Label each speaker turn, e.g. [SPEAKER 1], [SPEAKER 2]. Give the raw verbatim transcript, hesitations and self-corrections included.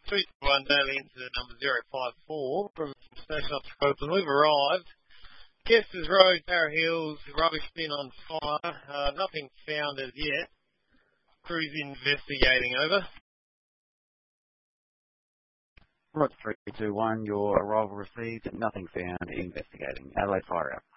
[SPEAKER 1] three two one daily incident number zero five four from Station Officer Copeland. We've arrived. Kesters Road, Barra Hills, rubbish bin on fire. Uh, nothing found as yet. Crew's investigating, over.
[SPEAKER 2] Right, three two one, your arrival received, nothing found, investigating. Adelaide Fire out.